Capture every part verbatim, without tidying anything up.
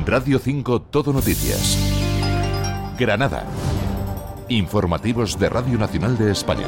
Radio cinco Todo Noticias. Granada. Informativos de Radio Nacional de España.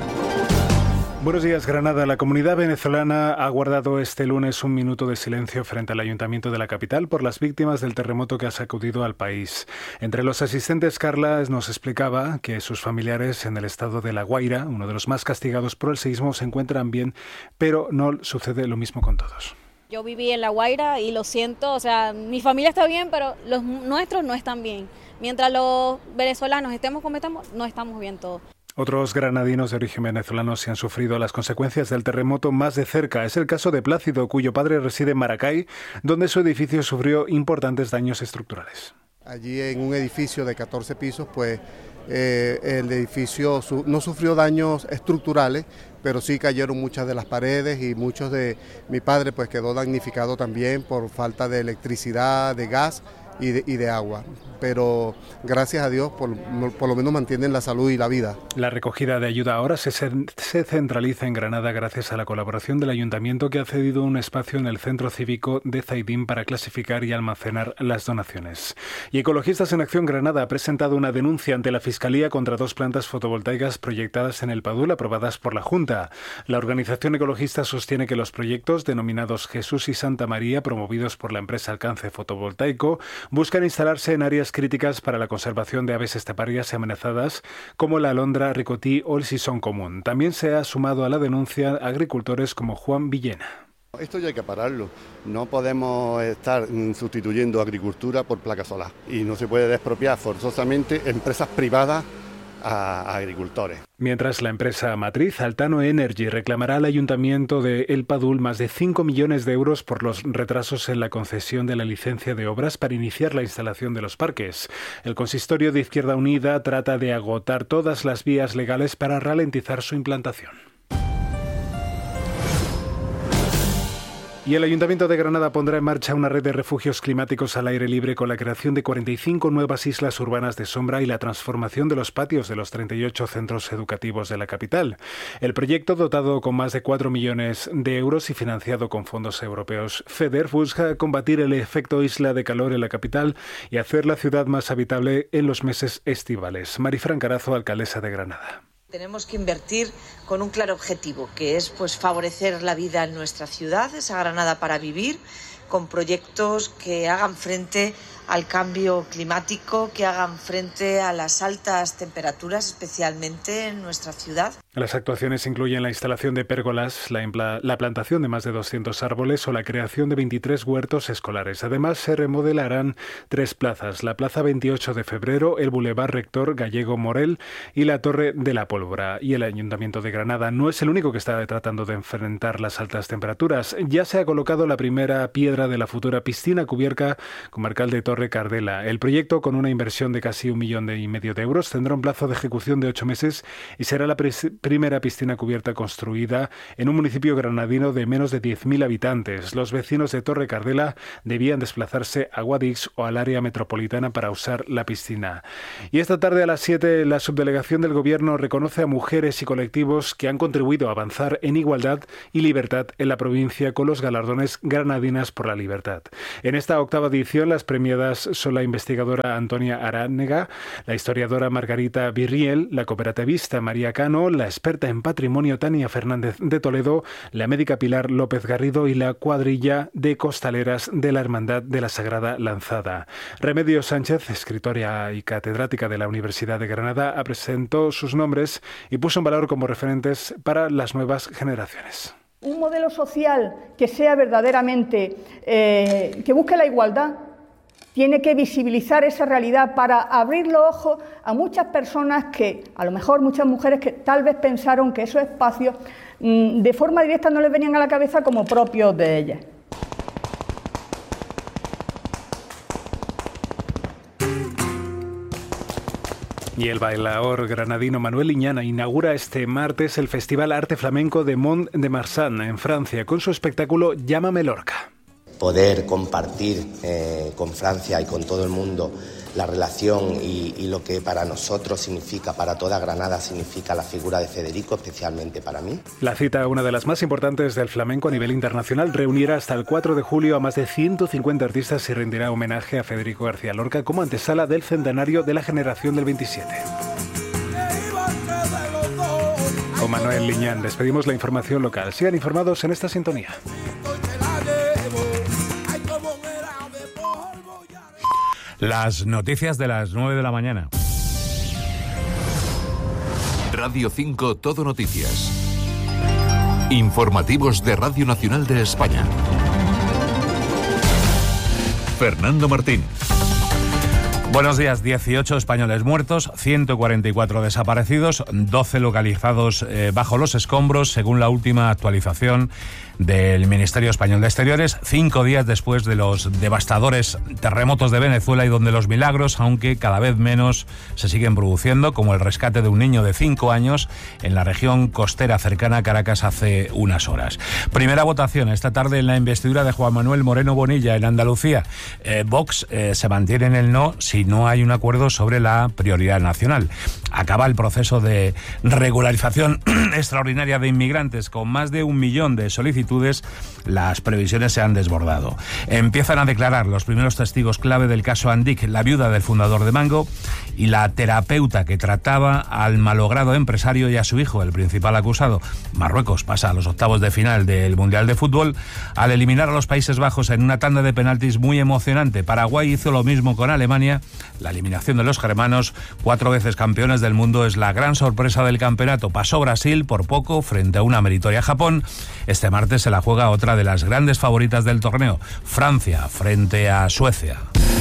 Buenos días, Granada. La comunidad venezolana ha guardado este lunes un minuto de silencio frente al ayuntamiento de la capital por las víctimas del terremoto que ha sacudido al país. Entre los asistentes, Carla nos explicaba que sus familiares en el estado de La Guaira, uno de los más castigados por el seísmo, se encuentran bien, pero no sucede lo mismo con todos. Yo viví en La Guaira y lo siento, o sea, mi familia está bien, pero los nuestros no están bien. Mientras los venezolanos estemos como estamos, no estamos bien todos. Otros granadinos de origen venezolano se han sufrido las consecuencias del terremoto más de cerca. Es el caso de Plácido, cuyo padre reside en Maracay, donde su edificio sufrió importantes daños estructurales. Allí en un edificio de catorce pisos, pues eh, el edificio su, no sufrió daños estructurales, pero sí cayeron muchas de las paredes y muchos de mi padre pues quedó damnificado también por falta de electricidad, de gas y de, y de agua. Pero gracias a Dios por, por lo menos mantienen la salud y la vida. La recogida de ayuda ahora se, se centraliza en Granada gracias a la colaboración del Ayuntamiento, que ha cedido un espacio en el Centro Cívico de Zaidín para clasificar y almacenar las donaciones. Y Ecologistas en Acción Granada ha presentado una denuncia ante la Fiscalía contra dos plantas fotovoltaicas proyectadas en el Padul aprobadas por la Junta. La organización ecologista sostiene que los proyectos denominados Jesús y Santa María, promovidos por la empresa Alcance Fotovoltaico, buscan instalarse en áreas críticas para la conservación de aves esteparias y amenazadas como la alondra ricotí o el sisón común. También se ha sumado a la denuncia agricultores como Juan Villena. Esto ya hay que pararlo. No podemos estar sustituyendo agricultura por placa solar y no se puede expropiar forzosamente empresas privadas a agricultores. Mientras, la empresa matriz Altano Energy reclamará al Ayuntamiento de El Padul más de cinco millones de euros por los retrasos en la concesión de la licencia de obras para iniciar la instalación de los parques. El consistorio de Izquierda Unida trata de agotar todas las vías legales para ralentizar su implantación. Y el Ayuntamiento de Granada pondrá en marcha una red de refugios climáticos al aire libre con la creación de cuarenta y cinco nuevas islas urbanas de sombra y la transformación de los patios de los treinta y ocho centros educativos de la capital. El proyecto, dotado con más de cuatro millones de euros y financiado con fondos europeos FEDER, busca combatir el efecto isla de calor en la capital y hacer la ciudad más habitable en los meses estivales. Marifran Carazo, alcaldesa de Granada. Tenemos que invertir con un claro objetivo, que es pues favorecer la vida en nuestra ciudad, esa Granada para vivir, con proyectos que hagan frente al cambio climático, que hagan frente a las altas temperaturas, especialmente en nuestra ciudad. Las actuaciones incluyen la instalación de pérgolas, la, impla- la plantación de más de doscientos árboles o la creación de veintitrés huertos escolares. Además, se remodelarán tres plazas: la Plaza veintiocho de febrero, el Boulevard Rector Gallego Morel y la Torre de la Pólvora. Y el Ayuntamiento de Granada no es el único que está tratando de enfrentar las altas temperaturas. Ya se ha colocado la primera piedra de la futura piscina cubierta comarcal de Torre Cardela. El proyecto, con una inversión de casi un millón y medio de euros, tendrá un plazo de ejecución de ocho meses y será la pres- primera piscina cubierta construida en un municipio granadino de menos de diez mil habitantes. Los vecinos de Torre Cardela debían desplazarse a Guadix o al área metropolitana para usar la piscina. Y esta tarde a las siete, la subdelegación del Gobierno reconoce a mujeres y colectivos que han contribuido a avanzar en igualdad y libertad en la provincia con los galardones Granadinas por la Libertad. En esta octava edición, las premiadas son la investigadora Antonia Aránega, la historiadora Margarita Virriel, la cooperativista María Cano, la experta en patrimonio Tania Fernández de Toledo, la médica Pilar López Garrido y la cuadrilla de costaleras de la Hermandad de la Sagrada Lanzada. Remedios Sánchez, escritora y catedrática de la Universidad de Granada, presentó sus nombres y puso en valor como referentes para las nuevas generaciones. Un modelo social que sea verdaderamente, eh, que busque la igualdad, tiene que visibilizar esa realidad para abrir los ojos a muchas personas que, a lo mejor muchas mujeres que tal vez pensaron que esos espacios mmm, de forma directa no les venían a la cabeza como propios de ellas. Y el bailaor granadino Manuel Liñana inaugura este martes el Festival Arte Flamenco de Mont de Marsan, en Francia, con su espectáculo Llámame Lorca. poder compartir eh, con Francia y con todo el mundo la relación y, y lo que para nosotros significa, para toda Granada significa la figura de Federico, especialmente para mí. La cita, una de las más importantes del flamenco a nivel internacional, reunirá hasta el cuatro de julio a más de ciento cincuenta artistas y rendirá homenaje a Federico García Lorca como antesala del centenario de la generación del veintisiete. Con Manuel Liñán despedimos la información local. Sigan informados en esta sintonía. Las noticias de las nueve de la mañana. Radio cinco Todo Noticias. Informativos de Radio Nacional de España. Fernando Martín. Buenos días. dieciocho españoles muertos, ciento cuarenta y cuatro desaparecidos, doce localizados eh, bajo los escombros, según la última actualización del Ministerio Español de Exteriores, cinco días después de los devastadores terremotos de Venezuela y donde los milagros, aunque cada vez menos, se siguen produciendo, como el rescate de un niño de cinco años en la región costera cercana a Caracas hace unas horas. Primera votación esta tarde en la investidura de Juan Manuel Moreno Bonilla en Andalucía. Eh, Vox eh, se mantiene en el no si no hay un acuerdo sobre la prioridad nacional. Acaba el proceso de regularización extraordinaria de inmigrantes con más de un millón de solicitudes. Las previsiones se han desbordado. Empiezan a declarar los primeros testigos clave del caso Andic, la viuda del fundador de Mango y la terapeuta que trataba al malogrado empresario y a su hijo, el principal acusado. Marruecos pasa a los octavos de final del Mundial de Fútbol al eliminar a los Países Bajos en una tanda de penaltis muy emocionante. Paraguay hizo lo mismo con Alemania. La eliminación de los germanos, cuatro veces campeones del mundo, es la gran sorpresa del campeonato. Pasó Brasil por poco frente a una meritoria Japón. Este martes se la juega otra de las grandes favoritas del torneo, Francia frente a Suecia.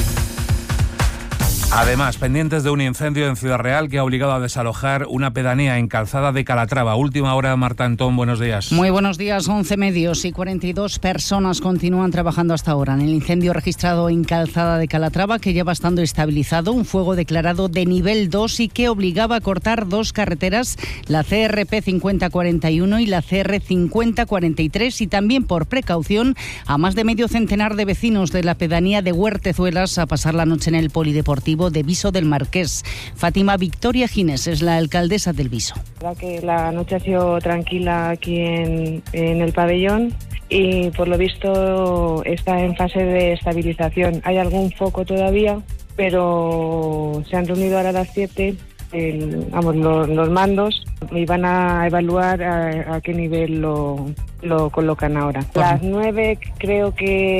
Además, pendientes de un incendio en Ciudad Real que ha obligado a desalojar una pedanía en Calzada de Calatrava. Última hora, Marta Antón, buenos días. Muy buenos días. once medios y cuarenta y dos personas continúan trabajando hasta ahora en el incendio registrado en Calzada de Calatrava, que lleva estando estabilizado, un fuego declarado de nivel dos y que obligaba a cortar dos carreteras, la C R P cincuenta cuarenta y uno y la C R cincuenta cuarenta y tres, y también por precaución a más de medio centenar de vecinos de la pedanía de Huertezuelas a pasar la noche en el polideportivo de Viso del Marqués. Fátima Victoria Ginés es la alcaldesa del Viso. La verdad que la noche ha sido tranquila aquí en, en el pabellón y por lo visto está en fase de estabilización. Hay algún foco todavía, pero se han reunido ahora a las siete el, vamos, los, los mandos y van a evaluar a, a qué nivel lo, lo colocan ahora. A las nueve creo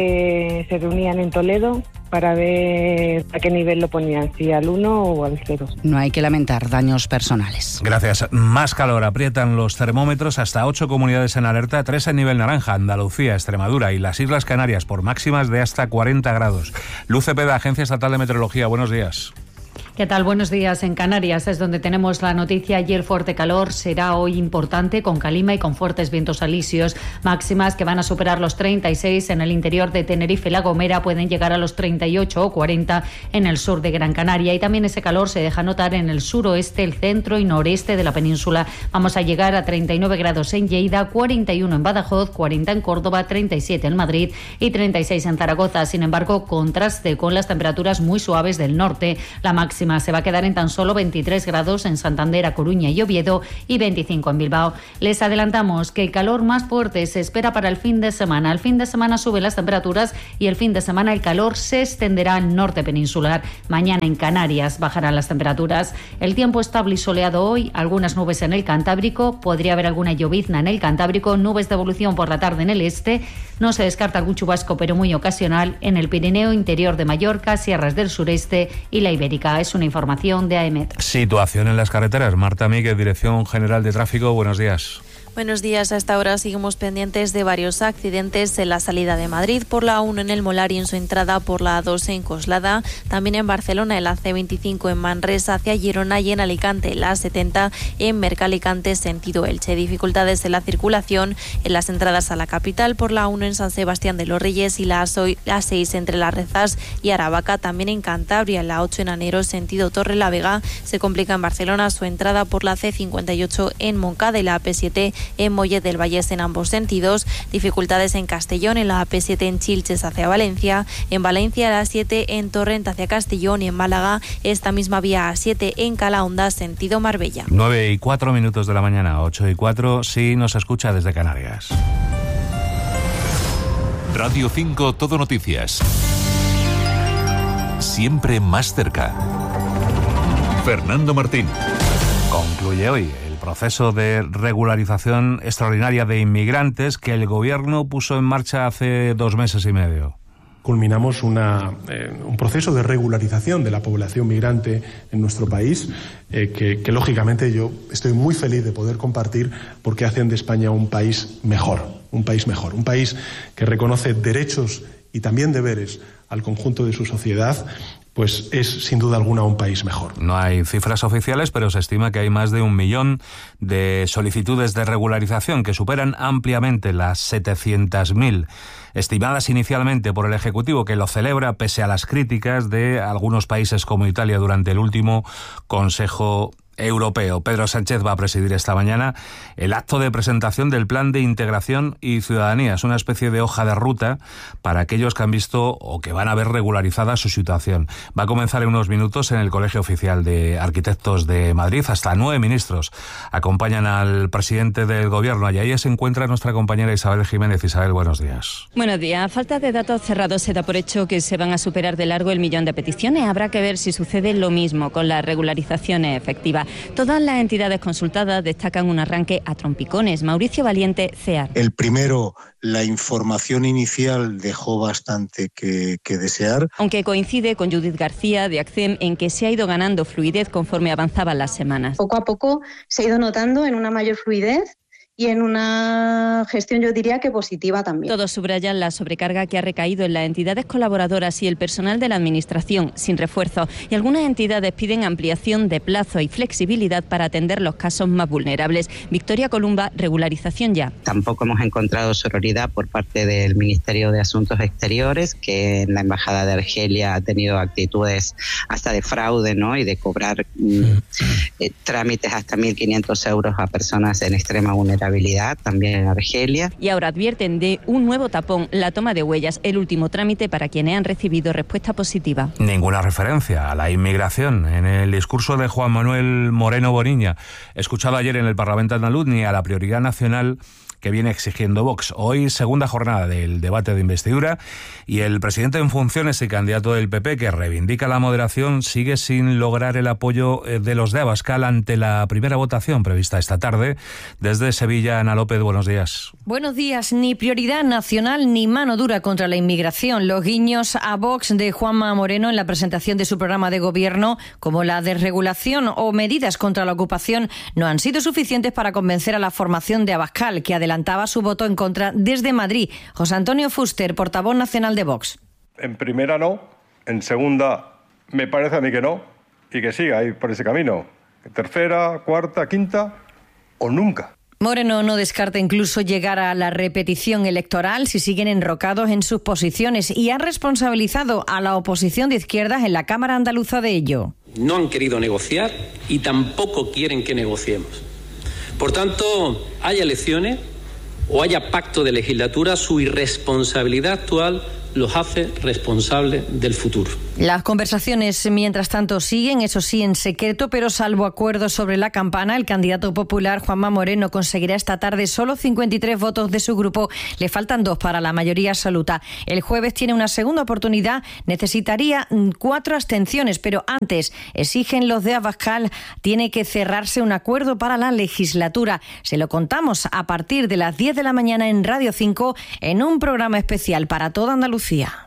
que se reunían en Toledo para ver a qué nivel lo ponían, si al uno o al cero. No hay que lamentar daños personales. Gracias. Más calor. Aprietan los termómetros, hasta ocho comunidades en alerta, tres en nivel naranja, Andalucía, Extremadura y las Islas Canarias, por máximas de hasta cuarenta grados. Luz Cepeda, Agencia Estatal de Meteorología, buenos días. ¿Qué tal? Buenos días. En Canarias es donde tenemos la noticia y el fuerte calor será hoy importante, con calima y con fuertes vientos alisios, máximas que van a superar los treinta y seis en el interior de Tenerife y La Gomera, pueden llegar a los treinta y ocho o cuarenta en el sur de Gran Canaria, y también ese calor se deja notar en el suroeste, el centro y noreste de la península. Vamos a llegar a treinta y nueve grados en Lleida, cuarenta y uno en Badajoz, cuarenta en Córdoba, treinta y siete en Madrid y treinta y seis en Zaragoza. Sin embargo, contraste con las temperaturas muy suaves del norte. La máxima se va a quedar en tan solo veintitrés grados en Santander, A Coruña y Oviedo y veinticinco en Bilbao. Les adelantamos que el calor más fuerte se espera para el fin de semana. El fin de semana suben las temperaturas y el fin de semana el calor se extenderá al norte peninsular. Mañana en Canarias bajarán las temperaturas. El tiempo estable y soleado hoy, algunas nubes en el Cantábrico, podría haber alguna llovizna en el Cantábrico, nubes de evolución por la tarde en el este. No se descarta algún chubasco, pero muy ocasional en el Pirineo, interior de Mallorca, sierras del sureste y la Ibérica. Es una información de AEMET. Situación en las carreteras. Marta Míguez, Dirección General de Tráfico, buenos días. Buenos días. Hasta ahora seguimos pendientes de varios accidentes en la salida de Madrid por la uno en el Molar y en su entrada por la A dos en Coslada. También en Barcelona el A C veinticinco en Manresa hacia Girona y en Alicante la A setenta en Mercalicante sentido Elche. Dificultades en la circulación en las entradas a la capital por la uno en San Sebastián de los Reyes y la A seis entre Las Rezas y Aravaca. También en Cantabria la ocho en Anero sentido Torrelavega. Se complica en Barcelona su entrada por la C cincuenta y ocho en Moncada y la A P siete en Mollet del Vallés en ambos sentidos, dificultades en Castellón, en la A P siete en Chilches hacia Valencia, en Valencia la A siete en Torrent hacia Castellón y en Málaga esta misma vía A siete en Calahonda sentido Marbella. nueve y cuatro minutos de la mañana, ocho y cuatro, si nos escucha desde Canarias. Radio cinco Todo Noticias. Siempre más cerca. Fernando Martín. Concluye hoy el proceso de regularización extraordinaria de inmigrantes que el Gobierno puso en marcha hace dos meses y medio. Culminamos una, eh, un proceso de regularización de la población migrante en nuestro país, eh, que, que lógicamente yo estoy muy feliz de poder compartir porque hacen de España un país mejor, un país mejor, un país que reconoce derechos y también deberes al conjunto de su sociedad, pues es sin duda alguna un país mejor. No hay cifras oficiales, pero se estima que hay más de un millón de solicitudes de regularización que superan ampliamente las setecientas mil estimadas inicialmente por el Ejecutivo, que lo celebra pese a las críticas de algunos países como Italia durante el último Consejo Europeo. Pedro Sánchez va a presidir esta mañana el acto de presentación del Plan de Integración y Ciudadanía. Es una especie de hoja de ruta para aquellos que han visto o que van a ver regularizada su situación. Va a comenzar en unos minutos en el Colegio Oficial de Arquitectos de Madrid. Hasta nueve ministros acompañan al presidente del Gobierno y ahí se encuentra nuestra compañera Isabel Jiménez. Isabel, buenos días. Buenos días. A falta de datos cerrados, se da por hecho que se van a superar de largo el millón de peticiones. Habrá que ver si sucede lo mismo con las regularizaciones efectivas. Todas las entidades consultadas destacan un arranque a trompicones. Mauricio Valiente, C E A R. El primero, la información inicial dejó bastante que, que desear. Aunque coincide con Judith García de ACCEM en que se ha ido ganando fluidez conforme avanzaban las semanas. Poco a poco se ha ido notando en una mayor fluidez y en una gestión, yo diría que positiva también. Todos subrayan la sobrecarga que ha recaído en las entidades colaboradoras y el personal de la Administración, sin refuerzo. Y algunas entidades piden ampliación de plazo y flexibilidad para atender los casos más vulnerables. Victoria Columba, regularización ya. Tampoco hemos encontrado sororidad por parte del Ministerio de Asuntos Exteriores, que en la Embajada de Argelia ha tenido actitudes hasta de fraude, ¿no? Y de cobrar mm, eh, trámites hasta mil quinientos euros a personas en extrema vulnerabilidad. También en Argelia. Y ahora advierten de un nuevo tapón, la toma de huellas, el último trámite para quienes han recibido respuesta positiva. Ninguna referencia a la inmigración en el discurso de Juan Manuel Moreno Boniña, escuchado ayer en el Parlamento andaluz, ni a la prioridad nacional que viene exigiendo Vox. Hoy, segunda jornada del debate de investidura, y el presidente en funciones y candidato del P P, que reivindica la moderación, sigue sin lograr el apoyo de los de Abascal ante la primera votación prevista esta tarde. Desde Sevilla, Ana López, buenos días. Buenos días. Ni prioridad nacional ni mano dura contra la inmigración. Los guiños a Vox de Juanma Moreno en la presentación de su programa de gobierno, como la desregulación o medidas contra la ocupación, no han sido suficientes para convencer a la formación de Abascal, que adelantaba su voto en contra desde Madrid. José Antonio Fuster, portavoz nacional de Vox. En primera no, en segunda me parece a mí que no, y que siga ahí por ese camino. En tercera, cuarta, quinta o nunca. Moreno no descarta incluso llegar a la repetición electoral si siguen enrocados en sus posiciones y ha responsabilizado a la oposición de izquierdas en la Cámara Andaluza de ello. No han querido negociar y tampoco quieren que negociemos. Por tanto, haya elecciones o haya pacto de legislatura, su irresponsabilidad actual los hace responsables del futuro. Las conversaciones, mientras tanto, siguen, eso sí, en secreto, pero salvo acuerdos sobre la campana, el candidato popular Juanma Moreno conseguirá esta tarde solo cincuenta y tres votos de su grupo. Le faltan dos para la mayoría absoluta. El jueves tiene una segunda oportunidad, necesitaría cuatro abstenciones, pero antes, exigen los de Abascal, tiene que cerrarse un acuerdo para la legislatura. Se lo contamos a partir de las diez de la mañana en Radio cinco, en un programa especial para toda Andalucía.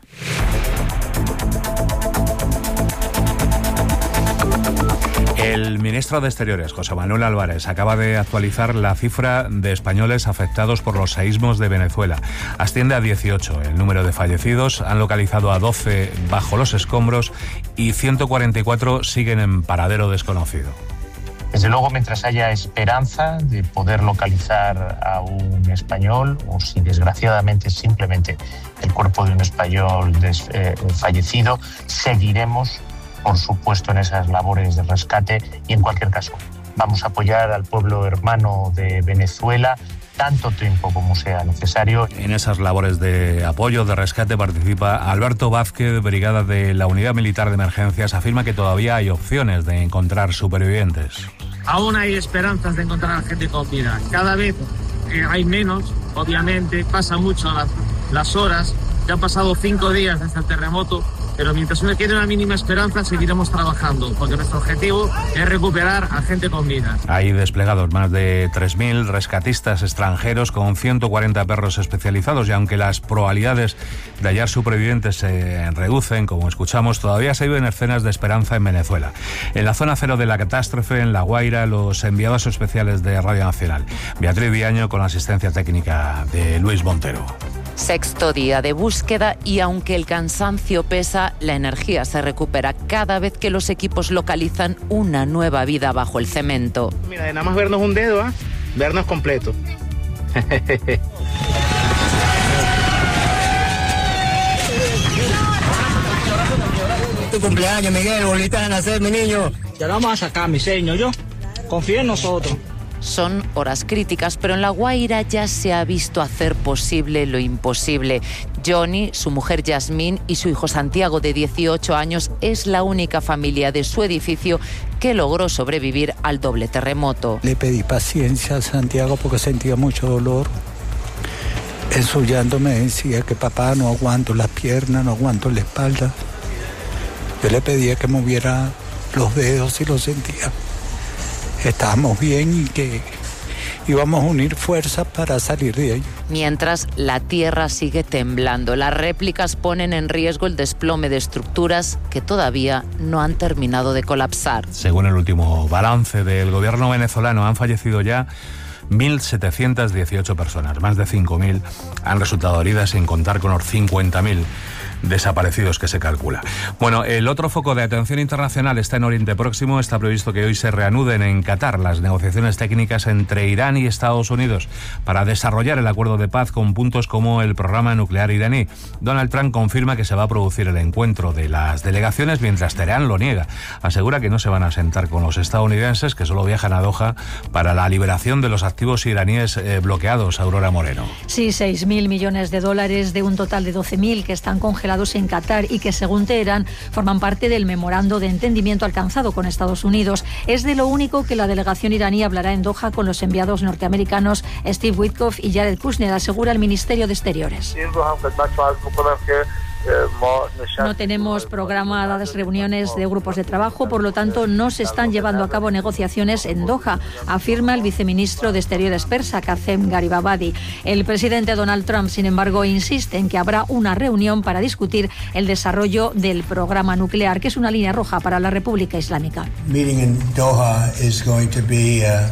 El ministro de Exteriores, José Manuel Álvarez, acaba de actualizar la cifra de españoles afectados por los seísmos de Venezuela. Asciende a dieciocho. El número de fallecidos, han localizado a doce bajo los escombros y ciento cuarenta y cuatro siguen en paradero desconocido. Desde luego, mientras haya esperanza de poder localizar a un español, o si desgraciadamente simplemente el cuerpo de un español des, eh, fallecido, seguiremos, por supuesto, en esas labores de rescate y, en cualquier caso, Vamos a apoyar al pueblo hermano de Venezuela tanto tiempo como sea necesario. En esas labores de apoyo, de rescate, participa Alberto Vázquez, brigada de la Unidad Militar de Emergencias. Afirma que todavía hay opciones de encontrar supervivientes. Aún hay esperanzas de encontrar a gente con vida. Cada vez eh, hay menos, obviamente, pasa mucho las, las horas. Ya han pasado cinco días desde el terremoto, pero mientras uno tiene una mínima esperanza, seguiremos trabajando, porque nuestro objetivo es recuperar a gente con vida. Hay desplegados más de tres mil rescatistas extranjeros con ciento cuarenta perros especializados, y aunque las probabilidades de hallar supervivientes se reducen, como escuchamos, todavía se viven escenas de esperanza en Venezuela. En la zona cero de la catástrofe, en La Guaira, los enviados especiales de Radio Nacional. Beatriz Viaño, con la asistencia técnica de Luis Montero. Sexto día de búsqueda y aunque el cansancio pesa, la energía se recupera cada vez que los equipos localizan una nueva vida bajo el cemento. Mira, de nada más vernos un dedo, ¿ah? ¿eh? Vernos completo. Tu cumpleaños, Miguel, bolita de nacer, mi niño. Ya lo vamos a sacar, mi señor, yo. Confía en nosotros. Son horas críticas, pero en La Guaira ya se ha visto hacer posible lo imposible. Johnny, su mujer Yasmín y su hijo Santiago, de dieciocho años, es la única familia de su edificio que logró sobrevivir al doble terremoto. Le pedí paciencia a Santiago porque sentía mucho dolor. En su llanto me decía que papá, no aguanto las piernas, no aguanto la espalda. Yo le pedía que moviera los dedos y lo sentía. Estábamos bien y que íbamos a unir fuerzas para salir de ahí. Mientras, la tierra sigue temblando. Las réplicas ponen en riesgo el desplome de estructuras que todavía no han terminado de colapsar. Según el último balance del gobierno venezolano, han fallecido ya mil setecientas dieciocho personas. Más de cinco mil han resultado heridas, sin contar con los cincuenta mil desaparecidos que se calcula. Bueno, el otro foco de atención internacional está en Oriente Próximo. Está previsto que hoy se reanuden en Qatar las negociaciones técnicas entre Irán y Estados Unidos para desarrollar el acuerdo de paz con puntos como el programa nuclear iraní. Donald Trump confirma que se va a producir el encuentro de las delegaciones, mientras Teherán lo niega. Asegura que no se van a sentar con los estadounidenses, que solo viajan a Doha para la liberación de los activos iraníes eh, bloqueados. Aurora Moreno. Sí, seis mil millones de dólares de un total de doce mil que están congelados en Qatar y que, según Teherán, forman parte del memorando de entendimiento alcanzado con Estados Unidos. Es de lo único que la delegación iraní hablará en Doha con los enviados norteamericanos Steve Witkoff y Jared Kushner, asegura el Ministerio de Exteriores. No tenemos programadas reuniones de grupos de trabajo, por lo tanto no se están llevando a cabo negociaciones en Doha, afirma el viceministro de Exteriores persa, Kazem Garibabadi. El presidente Donald Trump, sin embargo, insiste en que habrá una reunión para discutir el desarrollo del programa nuclear, que es una línea roja para la República Islámica. Meeting in Doha is going to be uh...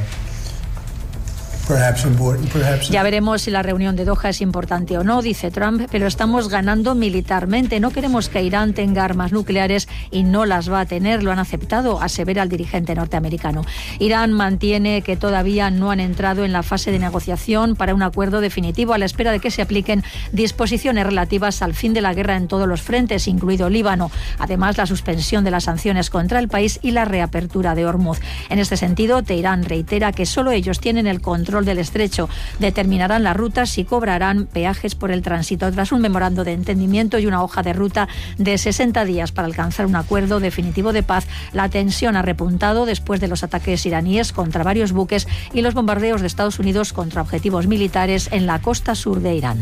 Ya veremos si la reunión de Doha es importante o no, dice Trump, pero estamos ganando militarmente. No queremos que Irán tenga armas nucleares y no las va a tener, lo han aceptado, asevera el dirigente norteamericano. Irán mantiene que todavía no han entrado en la fase de negociación para un acuerdo definitivo, a la espera de que se apliquen disposiciones relativas al fin de la guerra en todos los frentes, incluido Líbano. Además, la suspensión de las sanciones contra el país y la reapertura de Hormuz. En este sentido, Teherán reitera que solo ellos tienen el control del estrecho, determinarán las rutas y cobrarán peajes por el tránsito. Tras un memorando de entendimiento y una hoja de ruta de sesenta días para alcanzar un acuerdo definitivo de paz, la tensión ha repuntado después de los ataques iraníes contra varios buques y los bombardeos de Estados Unidos contra objetivos militares en la costa sur de Irán.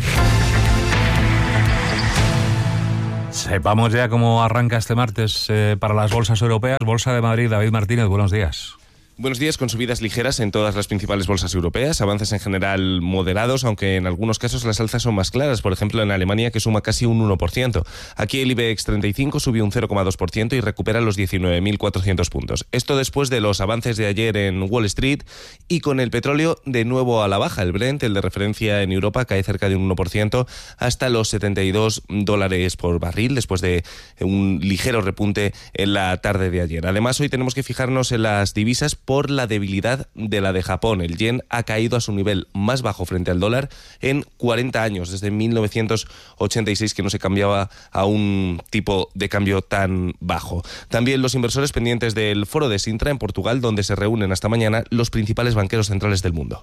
Sepamos ya cómo arranca este martes eh, para las bolsas europeas. Bolsa de Madrid, David Martínez, buenos días. Buenos días, con subidas ligeras en todas las principales bolsas europeas, avances en general moderados, aunque en algunos casos las alzas son más claras, por ejemplo en Alemania, que suma casi un uno por ciento. Aquí el IBEX treinta y cinco subió un cero coma dos por ciento y recupera los diecinueve mil cuatrocientos puntos. Esto después de los avances de ayer en Wall Street y con el petróleo de nuevo a la baja. El Brent, el de referencia en Europa, cae cerca de un uno por ciento hasta los setenta y dos dólares por barril, después de un ligero repunte en la tarde de ayer. Además, hoy tenemos que fijarnos en las divisas por la debilidad de la de Japón. El yen ha caído a su nivel más bajo frente al dólar en cuarenta años, desde mil novecientos ochenta y seis, que no se cambiaba a un tipo de cambio tan bajo. También los inversores pendientes del foro de Sintra en Portugal, donde se reúnen hasta mañana los principales banqueros centrales del mundo.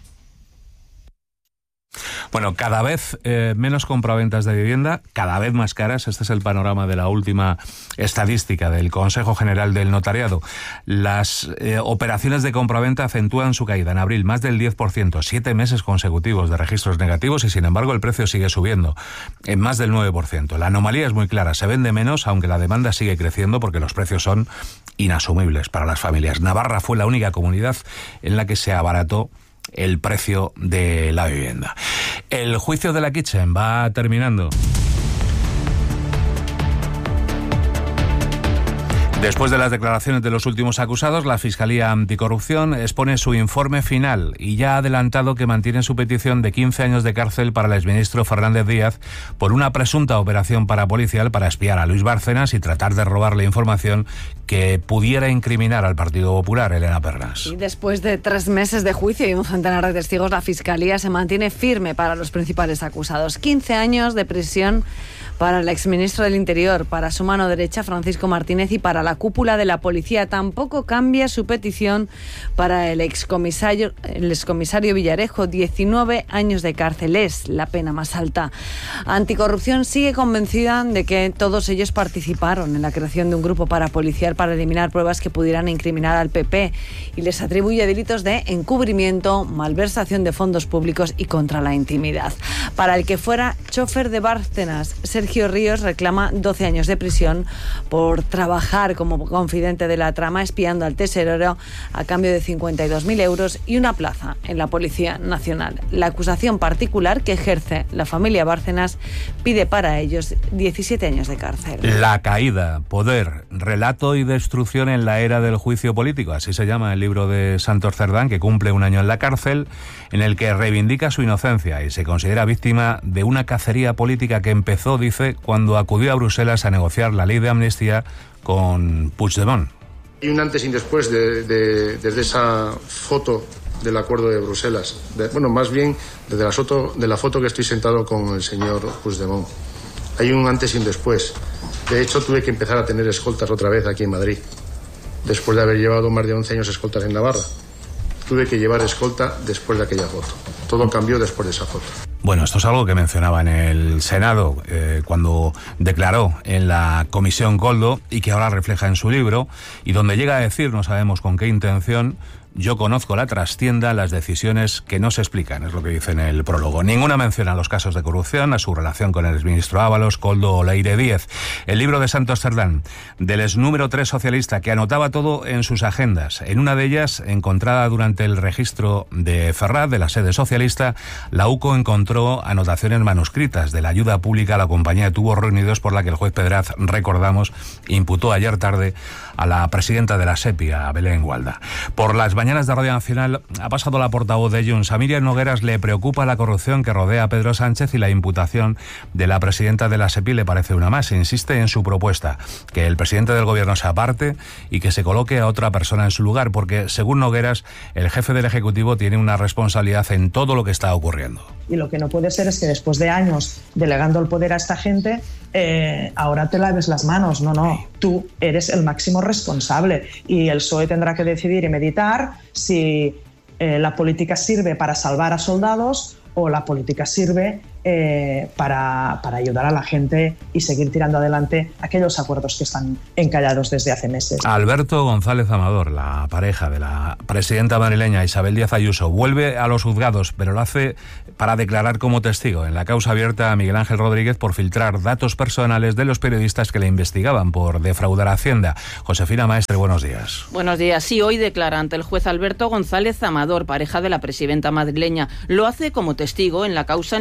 Bueno, cada vez eh, menos compraventas de vivienda, cada vez más caras. Este es el panorama de la última estadística del Consejo General del Notariado. Las eh, operaciones de compraventa acentúan su caída. En abril, más del diez por ciento, siete meses consecutivos de registros negativos y, sin embargo, el precio sigue subiendo en más del nueve por ciento. La anomalía es muy clara. Se vende menos, aunque la demanda sigue creciendo porque los precios son inasumibles para las familias. Navarra fue la única comunidad en la que se abarató el precio de la vivienda. El juicio de la Kitchen va terminando. Después de las declaraciones de los últimos acusados, la Fiscalía Anticorrupción expone su informe final y ya ha adelantado que mantiene su petición de quince años de cárcel para el exministro Fernández Díaz por una presunta operación parapolicial para espiar a Luis Bárcenas y tratar de robarle información que pudiera incriminar al Partido Popular. Elena Pernas. Y después de tres meses de juicio y un centenar de testigos, la Fiscalía se mantiene firme para los principales acusados. quince años de prisión para el exministro del Interior, para su mano derecha, Francisco Martínez, y para la cúpula de la policía. Tampoco cambia su petición para el excomisario, el excomisario Villarejo. diecinueve años de cárcel es la pena más alta. Anticorrupción sigue convencida de que todos ellos participaron en la creación de un grupo parapolicial para eliminar pruebas que pudieran incriminar al P P y les atribuye delitos de encubrimiento, malversación de fondos públicos y contra la intimidad. Para el que fuera chofer de Bárcenas, Sergio Ríos reclama doce años de prisión por trabajar como confidente de la trama, espiando al tesorero a cambio de cincuenta y dos mil euros y una plaza en la Policía Nacional. La acusación particular que ejerce la familia Bárcenas pide para ellos diecisiete años de cárcel. La caída, poder, relato y destrucción en la era del juicio político. Así se llama el libro de Santos Cerdán, que cumple un año en la cárcel, en el que reivindica su inocencia y se considera víctima de una cacería política que empezó, dice, cuando acudió a Bruselas a negociar la ley de amnistía con Puigdemont. Y un antes y un después de, de, desde esa foto del acuerdo de Bruselas. De, bueno, más bien desde la, foto, de la foto que estoy sentado con el señor Puigdemont. Hay un antes y un después. De hecho, tuve que empezar a tener escoltas otra vez aquí en Madrid, después de haber llevado más de once años escoltas en Navarra. Tuve que llevar escolta después de aquella foto. Todo cambió después de esa foto. Bueno, esto es algo que mencionaba en el Senado eh, cuando declaró en la Comisión Koldo y que ahora refleja en su libro, y donde llega a decir, no sabemos con qué intención: yo conozco la trastienda, las decisiones que no se explican, es lo que dice en el prólogo. Ninguna mención a los casos de corrupción, a su relación con el exministro Ábalos, Koldo o Leire Díez. El libro de Santos Cerdán, del ex número tres socialista, que anotaba todo en sus agendas. En una de ellas, encontrada durante el registro de Ferraz, de la sede socialista, la U C O encontró anotaciones manuscritas de la ayuda pública a la compañía de tubos reunidos, por la que el juez Pedraz, recordamos, imputó ayer tarde a la presidenta de la SEPI, a Belén Gualda. Por las mañanas de Radio Nacional ha pasado la portavoz de Junts. A Miriam Nogueras le preocupa la corrupción que rodea a Pedro Sánchez y la imputación de la presidenta de la SEPI le parece una más. Insiste en su propuesta, que el presidente del gobierno se aparte y que se coloque a otra persona en su lugar, porque, según Nogueras, el jefe del Ejecutivo tiene una responsabilidad en todo lo que está ocurriendo. Y lo que no puede ser es que después de años delegando el poder a esta gente, eh, ahora te laves las manos. No, no, tú eres el máximo responsable y el P S O E tendrá que decidir y meditar si eh, la política sirve para salvar a soldados o la política sirve eh, para, para ayudar a la gente y seguir tirando adelante aquellos acuerdos que están encallados desde hace meses. Alberto González Amador, la pareja de la presidenta madrileña Isabel Díaz Ayuso, vuelve a los juzgados, pero lo hace para declarar como testigo en la causa abierta a Miguel Ángel Rodríguez por filtrar datos personales de los periodistas que le investigaban por defraudar a Hacienda. Josefina Maestre, buenos días. Buenos días. Sí, hoy declara ante el juez Alberto González Amador, pareja de la presidenta madrileña. Lo hace como testigo en la causa en la que se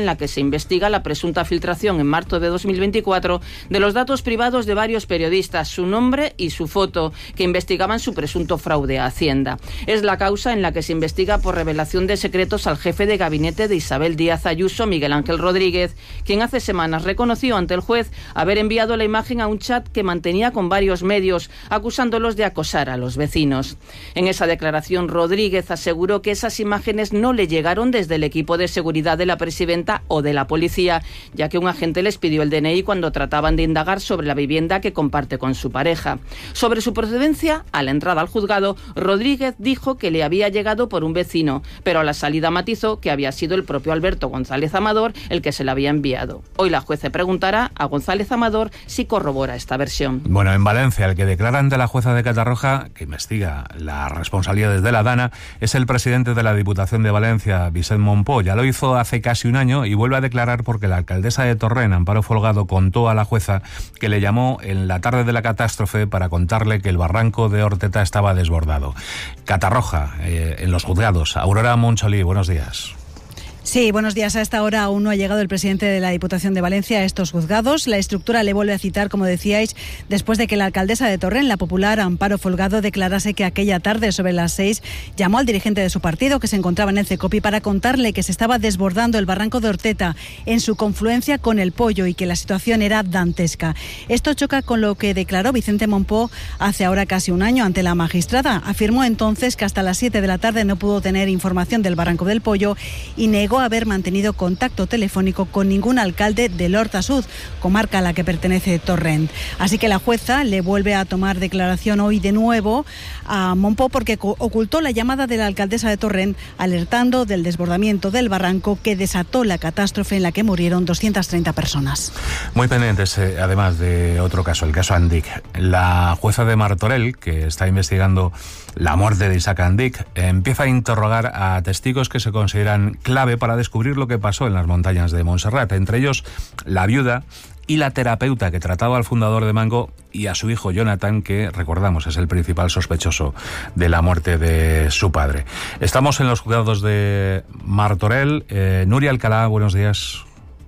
investiga la presunta filtración en marzo de dos mil veinticuatro de los datos privados de varios periodistas, su nombre y su foto, que investigaban su presunto fraude a Hacienda. Es la causa en la que se investiga por revelación de secretos al jefe de gabinete de Isabel Díaz Ayuso, Miguel Ángel Rodríguez, quien hace semanas reconoció ante el juez haber enviado la imagen a un chat que mantenía con varios medios, acusándolos de acosar a los vecinos. En esa declaración, Rodríguez aseguró que esas imágenes no le llegaron desde el equipo de seguridad de la presidenta o de la policía, ya que un agente les pidió el D N I cuando trataban de indagar sobre la vivienda que comparte con su pareja. Sobre su procedencia, a la entrada al juzgado, Rodríguez dijo que le había llegado por un vecino, pero a la salida matizó que había sido el propio Alberto González Amador el que se la había enviado. Hoy la jueza preguntará a González Amador si corrobora esta versión. Bueno, en Valencia, el que declara ante la jueza de Catarroja, que investiga las responsabilidades de la Dana, es el presidente de la Diputación de Valencia, Vicent Monpó. Ya lo hizo hace casi un año y vuelve a declarar porque la alcaldesa de Torrent, Amparo Folgado, contó a la jueza que le llamó en la tarde de la catástrofe para contarle que el barranco de Orteta estaba desbordado. Catarroja, eh, en los juzgados. Aurora Moncholí, buenos días. Sí, buenos días. A esta hora aún no ha llegado el presidente de la Diputación de Valencia a estos juzgados. La estructura le vuelve a citar, como decíais, después de que la alcaldesa de Torrent, la popular Amparo Folgado, declarase que aquella tarde sobre las seis llamó al dirigente de su partido, que se encontraba en el CECOPI, para contarle que se estaba desbordando el barranco de Orteta en su confluencia con el Pollo y que la situación era dantesca. Esto choca con lo que declaró Vicente Monpó hace ahora casi un año ante la magistrada. Afirmó entonces que hasta las siete de la tarde no pudo tener información del barranco del Pollo y negó haber mantenido contacto telefónico con ningún alcalde del Horta Sud, comarca a la que pertenece Torrent. Así que la jueza le vuelve a tomar declaración hoy de nuevo a Monpó porque ocultó la llamada de la alcaldesa de Torrent alertando del desbordamiento del barranco que desató la catástrofe en la que murieron doscientas treinta personas. Muy pendientes, eh, además de otro caso, el caso Andic. La jueza de Martorell, que está investigando la muerte de Isaac Andic, eh, empieza a interrogar a testigos que se consideran clave para descubrir lo que pasó en las montañas de Montserrat, entre ellos la viuda y la terapeuta que trataba al fundador de Mango y a su hijo Jonathan, que recordamos es el principal sospechoso de la muerte de su padre. Estamos en los juzgados de Martorell. Eh, Nuria Alcalá, buenos días.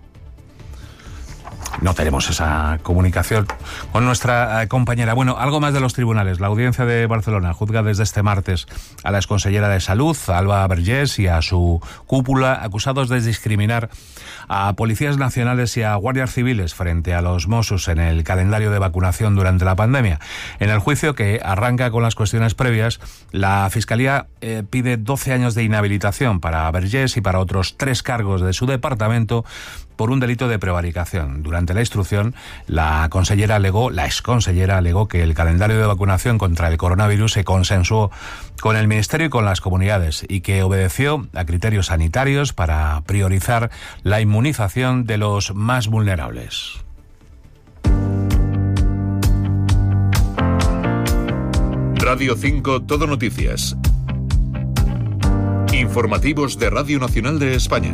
No tenemos esa comunicación con nuestra compañera. Bueno, algo más de los tribunales. La Audiencia de Barcelona juzga desde este martes a la exconsellera de Salud, Alba Vergés, y a su cúpula, acusados de discriminar a policías nacionales y a guardias civiles frente a los Mossos en el calendario de vacunación durante la pandemia. En el juicio, que arranca con las cuestiones previas, la Fiscalía eh, pide doce años de inhabilitación para Vergés y para otros tres cargos de su departamento por un delito de prevaricación. Durante la instrucción, la consellera alegó, la exconsellera alegó que el calendario de vacunación contra el coronavirus se consensuó con el Ministerio y con las comunidades y que obedeció a criterios sanitarios para priorizar la inmunización de los más vulnerables. Radio cinco Todo Noticias. Informativos de Radio Nacional de España.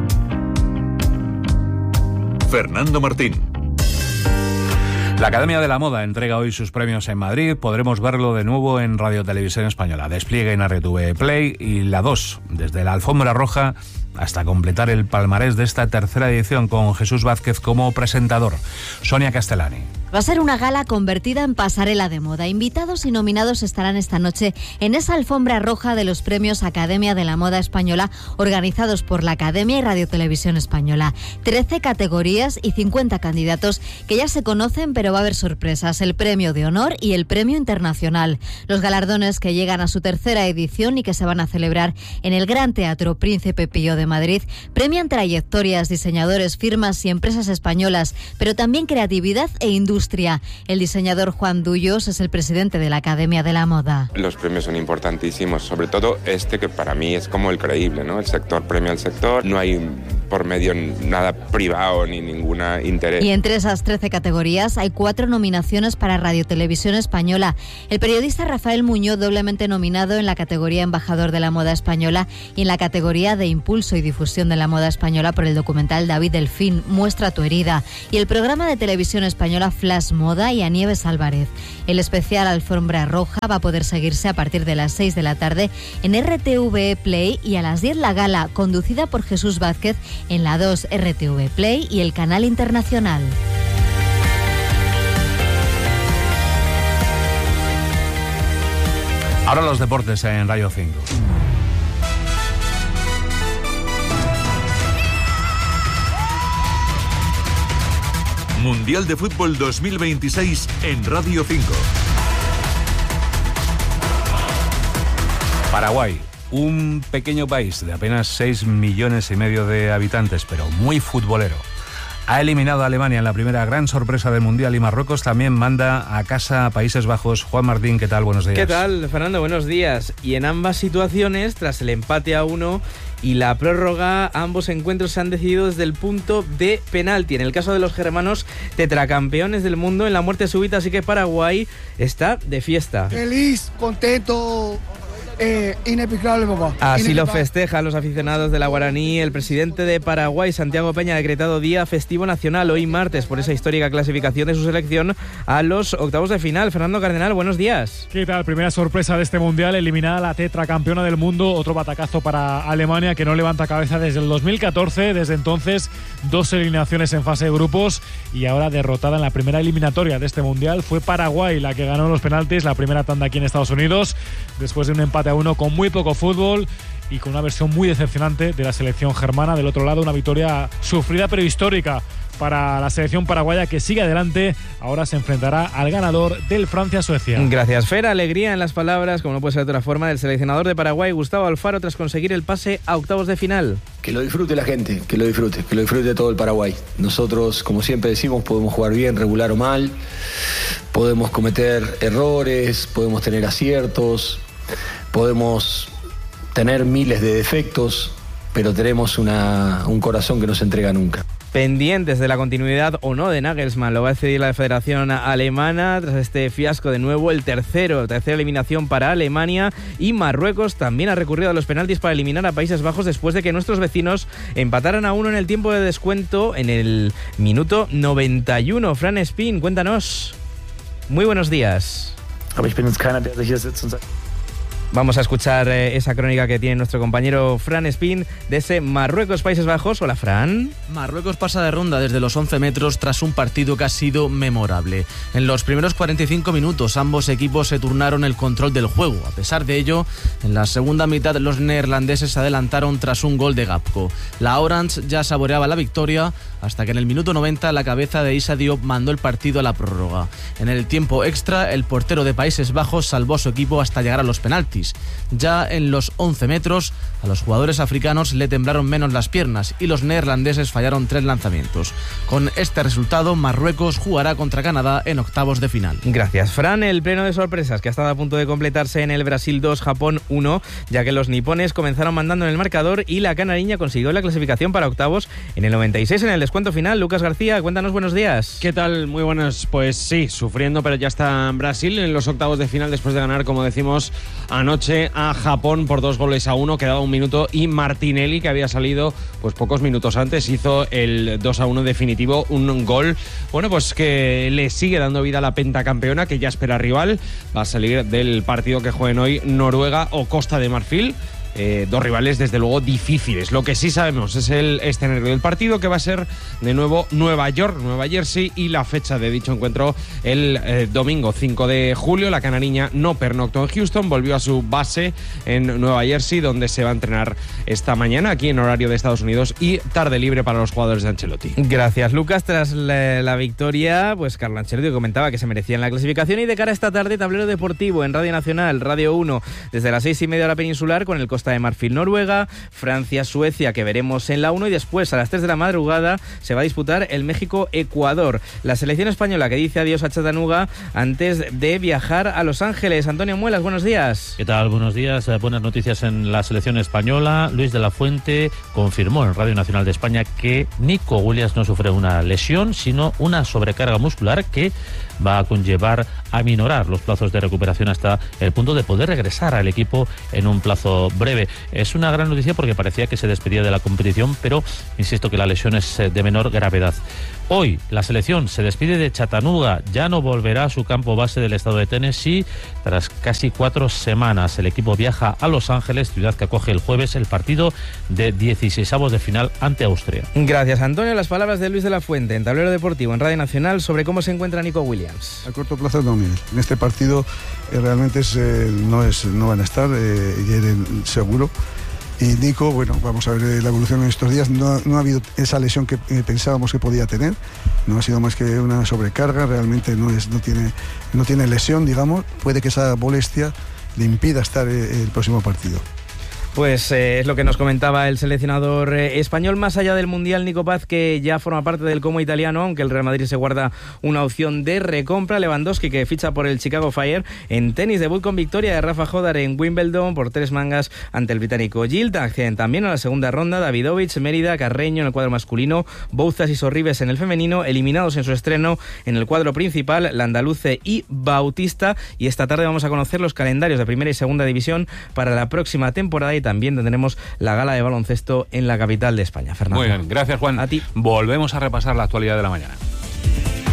Fernando Martín. La Academia de la Moda entrega hoy sus premios en Madrid. Podremos verlo de nuevo en Radio Televisión Española. Despliegue en R T V Play y La dos, desde la alfombra roja hasta completar el palmarés de esta tercera edición con Jesús Vázquez como presentador. Sonia Castellani. Va a ser una gala convertida en pasarela de moda. Invitados y nominados estarán esta noche en esa alfombra roja de los premios Academia de la Moda Española, organizados por la Academia y Radio Televisión Española. Trece categorías y cincuenta candidatos que ya se conocen, pero va a haber sorpresas. El premio de honor y el premio internacional. Los galardones, que llegan a su tercera edición y que se van a celebrar en el Gran Teatro Príncipe Pío de Madrid, premian trayectorias, diseñadores, firmas y empresas españolas, pero también creatividad e industria. El diseñador Juan Dullos es el presidente de la Academia de la Moda. Los premios son importantísimos, sobre todo este, que para mí es como el creíble, ¿no? El sector premia al sector, no hay por medio nada privado ni ninguna interés. Y entre esas trece categorías hay cuatro nominaciones para Radio Televisión Española. El periodista Rafael Muñoz, doblemente nominado en la categoría Embajador de la Moda Española y en la categoría de Impulso y difusión de la moda española por el documental David Delfín, Muestra tu herida, y el programa de televisión española Flash Moda y a Nieves Álvarez. El especial Alfombra Roja va a poder seguirse a partir de las seis de la tarde en R T V Play y a las diez la gala, conducida por Jesús Vázquez en la dos R T V Play y el canal internacional. Ahora los deportes en Radio cinco. Mundial de Fútbol dos mil veintiséis en Radio cinco. Paraguay, un pequeño país de apenas seis millones y medio de habitantes, pero muy futbolero. Ha eliminado a Alemania en la primera gran sorpresa del Mundial y Marruecos también manda a casa a Países Bajos. Juan Martín, ¿qué tal? Buenos días. ¿Qué tal, Fernando? Buenos días. Y en ambas situaciones, tras el empate a uno y la prórroga, ambos encuentros se han decidido desde el punto de penalti. En el caso de los germanos, tetracampeones del mundo en la muerte súbita, así que Paraguay está de fiesta. Feliz, contento. Eh, inexplicable, papá. Así lo festejan los aficionados de la Guaraní. El presidente de Paraguay, Santiago Peña, ha decretado día festivo nacional hoy martes por esa histórica clasificación de su selección a los octavos de final. Fernando Cardenal, buenos días. ¿Qué tal? Primera sorpresa de este mundial, eliminada la tetracampeona del mundo. Otro batacazo para Alemania, que no levanta cabeza desde el dos mil catorce. Desde entonces, dos eliminaciones en fase de grupos y ahora derrotada en la primera eliminatoria de este mundial. Fue Paraguay la que ganó los penaltis, la primera tanda aquí en Estados Unidos, después de un empate a uno con muy poco fútbol y con una versión muy decepcionante de la selección germana. Del otro lado, una victoria sufrida pero histórica para la selección paraguaya, que sigue adelante. Ahora se enfrentará al ganador del Francia-Suecia. Gracias, Fer. Alegría en las palabras, como no puede ser de otra forma, del seleccionador de Paraguay, Gustavo Alfaro, tras conseguir el pase a octavos de final. Que lo disfrute la gente, que lo disfrute, que lo disfrute todo el Paraguay. Nosotros, como siempre decimos, podemos jugar bien, regular o mal, podemos cometer errores, podemos tener aciertos, podemos tener miles de defectos, pero tenemos una, un corazón que no se entrega nunca. Pendientes de la continuidad o no de Nagelsmann, lo va a decidir la Federación Alemana tras este fiasco. De nuevo el tercero, tercera eliminación para Alemania, y Marruecos también ha recurrido a los penaltis para eliminar a Países Bajos después de que nuestros vecinos empataran a uno en el tiempo de descuento en el minuto noventa y uno. Fran Espín, cuéntanos. Muy buenos días. Vamos a escuchar eh, esa crónica que tiene nuestro compañero Fran Espín de ese Marruecos-Países Bajos. Hola, Fran. Marruecos pasa de ronda desde los once metros tras un partido que ha sido memorable. En los primeros cuarenta y cinco minutos ambos equipos se turnaron el control del juego. A pesar de ello, en la segunda mitad los neerlandeses se adelantaron tras un gol de Gapco. La Orange ya saboreaba la victoria hasta que en el minuto noventa la cabeza de Issa Diop mandó el partido a la prórroga. En el tiempo extra, el portero de Países Bajos salvó a su equipo hasta llegar a los penaltis. Ya en los once metros, a los jugadores africanos le temblaron menos las piernas y los neerlandeses fallaron tres lanzamientos. Con este resultado, Marruecos jugará contra Canadá en octavos de final. Gracias, Fran. El pleno de sorpresas que ha estado a punto de completarse en el Brasil dos, Japón uno, ya que los nipones comenzaron mandando en el marcador y la canariña consiguió la clasificación para octavos en el noventa y seis en el descuento final. Lucas García, cuéntanos, buenos días. ¿Qué tal? Muy buenos. Pues sí, sufriendo, pero ya está en Brasil en los octavos de final después de ganar, como decimos, anoche a Japón por dos goles a uno. Quedaba un minuto y Martinelli, que había salido pues pocos minutos antes, hizo el dos a uno definitivo, un gol, bueno, pues que le sigue dando vida a la pentacampeona, que ya espera rival. Va a salir del partido que jueguen hoy Noruega o Costa de Marfil. Eh, dos rivales desde luego difíciles. Lo que sí sabemos es el escenario del partido, que va a ser de nuevo Nueva York, Nueva Jersey, y la fecha de dicho encuentro el eh, domingo cinco de julio. La canariña no pernoctó en Houston, volvió a su base en Nueva Jersey, donde se va a entrenar esta mañana aquí en horario de Estados Unidos y tarde libre para los jugadores de Ancelotti. Gracias, Lucas. Tras la, la victoria, pues Carlo Ancelotti comentaba que se merecían la clasificación, y de cara a esta tarde, tablero deportivo en Radio Nacional, Radio uno, desde las seis y media hora peninsular, con el Costa de Marfil Noruega, Francia Suecia, que veremos en la uno, y después a las tres de la madrugada se va a disputar el México Ecuador. La selección española que dice adiós a Chattanooga antes de viajar a Los Ángeles. Antonio Muelas, buenos días. ¿Qué tal? Buenos días. Eh, buenas noticias en la selección española. Luis de la Fuente confirmó en Radio Nacional de España que Nico Williams no sufre una lesión, sino una sobrecarga muscular que va a conllevar a minorar los plazos de recuperación hasta el punto de poder regresar al equipo en un plazo breve. debe. Es una gran noticia porque parecía que se despedía de la competición, pero insisto que la lesión es de menor gravedad. Hoy la selección se despide de Chattanooga, ya no volverá a su campo base del estado de Tennessee tras casi cuatro semanas. El equipo viaja a Los Ángeles, ciudad que acoge el jueves el partido de dieciseisavos de final ante Austria. Gracias, Antonio. Las palabras de Luis de la Fuente en Tablero Deportivo en Radio Nacional sobre cómo se encuentra Nico Williams. A corto plazo no, mire. En este partido eh, realmente es, eh, no, es, no van a estar, eh, y seguro. Y Nico, bueno, vamos a ver la evolución en estos días. No, no ha habido esa lesión que eh, pensábamos que podía tener. No ha sido más que una sobrecarga. Realmente no, es, no, tiene, no tiene lesión, digamos. Puede que esa molestia le impida estar eh, el próximo partido. Pues eh, es lo que nos comentaba el seleccionador eh, español. Más allá del Mundial, Nico Paz, que ya forma parte del Como italiano, aunque el Real Madrid se guarda una opción de recompra. Lewandowski, que ficha por el Chicago Fire. En tenis, debut con victoria de Rafa Jodar en Wimbledon por tres mangas ante el británico Gilt. Acceden también a la segunda ronda Davidovich, Mérida, Carreño en el cuadro masculino, Bouzas y Sorribes en el femenino, eliminados en su estreno en el cuadro principal, Landaluce y Bautista. Y esta tarde vamos a conocer los calendarios de primera y segunda división para la próxima temporada, y también tendremos la gala de baloncesto en la capital de España. Fernando. Muy bien, gracias Juan. A ti. Volvemos a repasar la actualidad de la mañana.